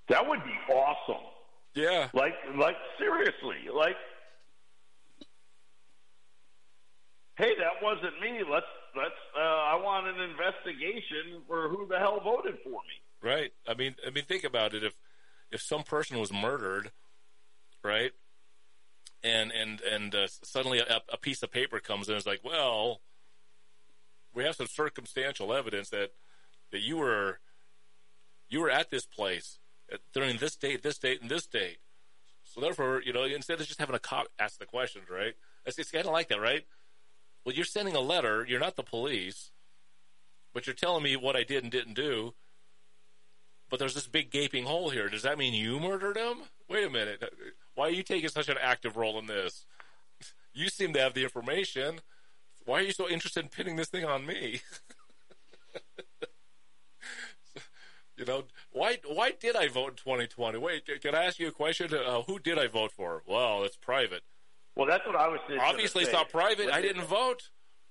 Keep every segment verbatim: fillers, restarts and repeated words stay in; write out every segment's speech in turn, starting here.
That would be awesome. Yeah. Like, like seriously, like, hey, that wasn't me. Let's let's. Uh, I want an investigation for who the hell voted for me. Right. I mean, I mean, think about it. If if some person was murdered, right, and and and uh, suddenly a, a piece of paper comes in, and it's like, well, we have some circumstantial evidence that that you were you were at this place during this date, this date, and this date. So therefore, you know, instead of just having a cop ask the questions, right? It's, it's kind of like that, right? Well, you're sending a letter. You're not the police, but you're telling me what I did and didn't do. But there's this big gaping hole here. Does that mean you murdered him? Wait a minute. Why are you taking such an active role in this? You seem to have the information. Why are you so interested in pinning this thing on me? You know, why why did I vote in twenty twenty? Wait, can I ask you a question? Uh, who did I vote for? Well, it's private. Well, that's what I was saying. Obviously, it's not private. I didn't vote.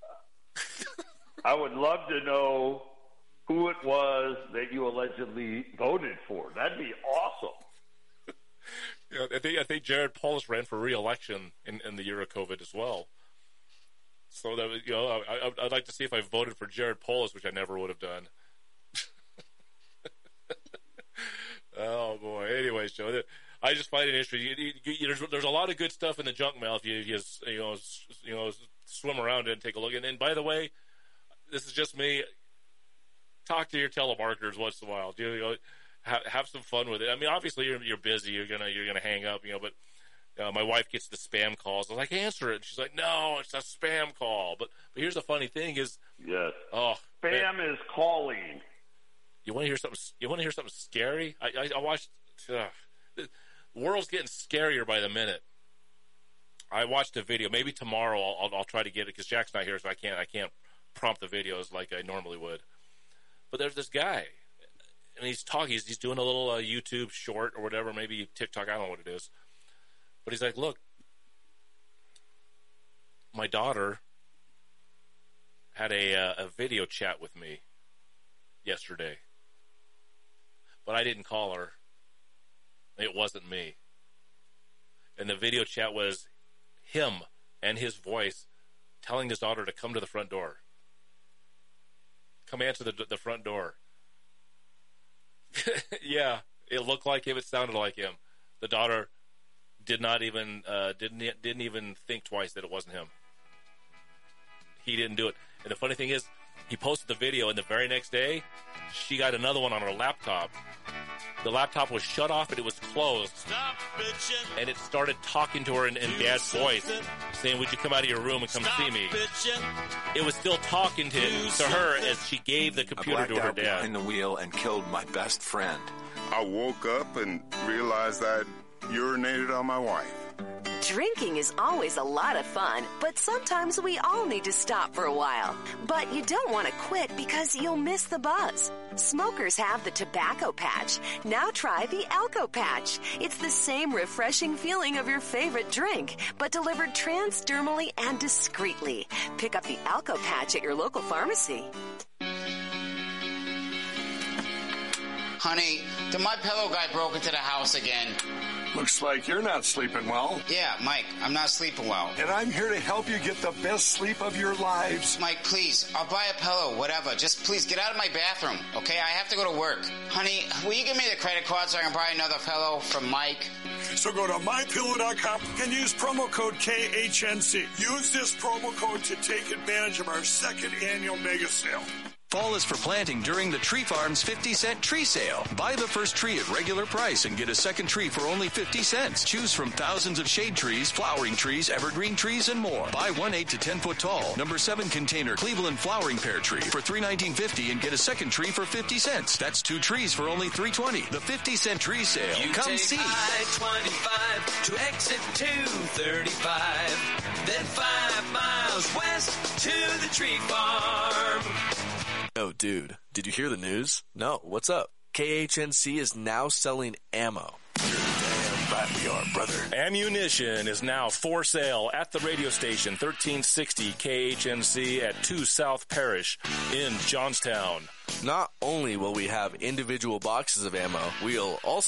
I would love to know who it was that you allegedly voted for. That'd be awesome. Yeah, I think I think Jared Polis ran for re-election in, in the year of COVID as well. So that was, you know, I, I'd like to see if I voted for Jared Polis, which I never would have done. Oh boy. Anyways, Joe, I just find it interesting. You, you, you, there's, there's a lot of good stuff in the junk mail if you, you, you know, you know, swim around it and take a look. And, and by the way, this is just me. Talk to your telemarketers once in a while. You know, have, have some fun with it. I mean, obviously you're, you're busy. You're gonna you're gonna hang up. You know, but uh, my wife gets the spam calls. I was like, answer it. And she's like, no, it's a spam call. But but here's the funny thing is, yes, oh, spam man. is calling. You want to hear something? You want to hear something scary? I I, I watched. Uh, the world's getting scarier by the minute. I watched a video. Maybe tomorrow I'll I'll, I'll try to get it because Jack's not here, so I can't I can't prompt the videos like I normally would. But there's this guy, and he's talking. He's, he's doing a little uh, YouTube short or whatever, maybe TikTok. I don't know what it is. But he's like, "Look, my daughter had a uh, a video chat with me yesterday, but I didn't call her. It wasn't me. And the video chat was him and his voice telling his daughter to come to the front door. Come answer the the front door." Yeah, it looked like him. It sounded like him. The daughter did not even uh, didn't didn't even think twice that it wasn't him. He didn't do it. And the funny thing is, he posted the video, and the very next day, she got another one on her laptop. The laptop was shut off, and it was closed. Stop bitching. And it started talking to her in, in Dad's voice, saying, "Would you come out of your room and come Stop see me?" Bitching. It was still talking to, to her as she gave the computer to her dad. I blacked out behind the wheel and killed my best friend. I woke up and realized I urinated on my wife. Drinking is always a lot of fun, but sometimes we all need to stop for a while. But you don't want to quit because you'll miss the buzz. Smokers have the tobacco patch. Now try the Alco Patch. It's the same refreshing feeling of your favorite drink, but delivered transdermally and discreetly. Pick up the Alco Patch at your local pharmacy. Honey, the MyPillow guy broke into the house again. Looks like you're not sleeping well. Yeah, Mike, I'm not sleeping well. And I'm here to help you get the best sleep of your lives. Mike, please, I'll buy a pillow, whatever. Just please get out of my bathroom, okay? I have to go to work. Honey, will you give me the credit card so I can buy another pillow from Mike? So go to my pillow dot com and use promo code K H N C. Use this promo code to take advantage of our second annual mega sale. Fall is for planting during the Tree Farm's fifty cent tree sale. Buy the first tree at regular price and get a second tree for only fifty cents. Choose from thousands of shade trees, flowering trees, evergreen trees, and more. Buy one eight to ten foot tall, number seven container Cleveland flowering pear tree for three nineteen fifty and get a second tree for fifty cents. That's two trees for only three twenty. The fifty cent tree sale. You Come take see. I twenty-five to exit two thirty-five, then five miles west to the Tree Farm. Oh, dude, did you hear the news? No, what's up? K H N C is now selling ammo. You're damn right we are, brother. Ammunition is now for sale at the radio station, thirteen sixty K H N C at two South Parish in Johnstown. Not only will we have individual boxes of ammo, we'll also